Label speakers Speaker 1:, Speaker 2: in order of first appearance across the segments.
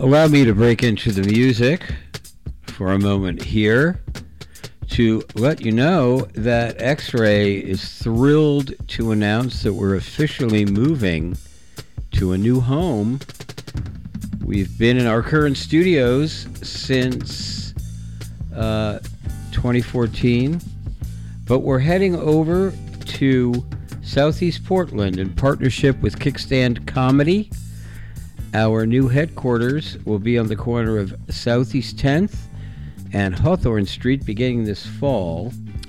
Speaker 1: Allow me to break into the music for a moment here to let you know that X-Ray is thrilled to announce that we're officially moving to a new home. We've been in our current studios since 2014, but we're heading over to Southeast Portland in partnership with Kickstand Comedy. Our new headquarters will be on the corner of Southeast 10th and Hawthorne Street beginning this fall.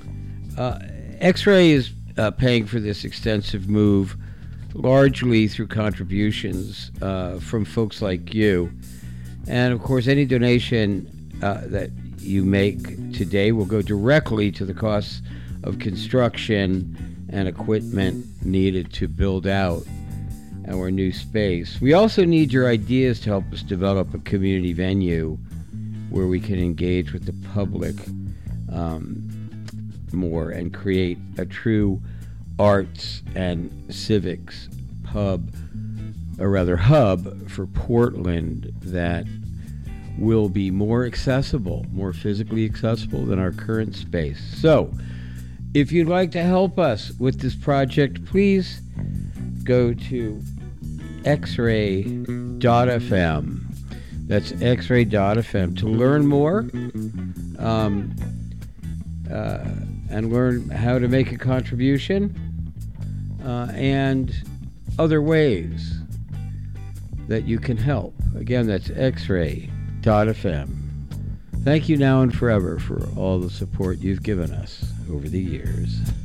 Speaker 1: X-Ray is paying for this extensive move largely through contributions from folks like you. And of course, any donation that you make today will go directly to the costs of construction and equipment needed to build out our new space. We also need your ideas to help us develop a community venue where we can engage with the public more and create a true arts and civics hub for Portland that will be more accessible, more physically accessible than our current space. So, if you'd like to help us with this project, please go to xray.fm. That's xray.fm to learn more and learn how to make a contribution and other ways that you can help. Again, that's xray.fm. Thank you now and forever for all the support you've given us over the years.